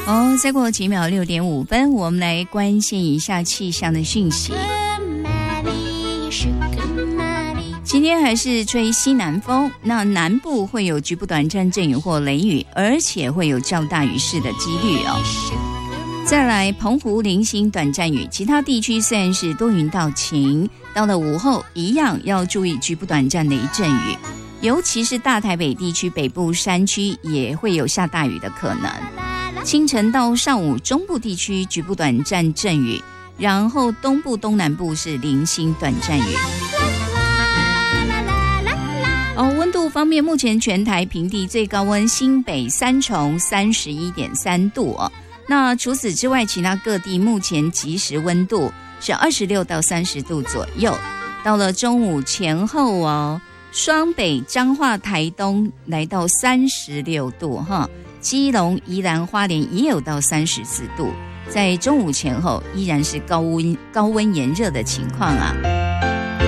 再过几秒6:05，我们来关心一下气象的讯息。今天还是吹西南风，那南部会有局部短暂阵雨或雷雨，而且会有较大雨势的几率哦。再来，澎湖零星短暂雨，其他地区虽然是多云到晴，到了午后一样要注意局部短暂的一阵雨，尤其是大台北地区北部山区也会有下大雨的可能。清晨到上午，中部地区局部短暂阵雨，然后东部东南部是零星短暂雨。温度方面，目前全台平地最高温新北三重 31.3 度哦。那除此之外，其他各地目前即时温度是26到30度左右。到了中午前后哦，双北、彰化、台东来到36度哈，基隆、宜兰、花莲也有到34度。在中午前后依然是高温炎热的情况啊。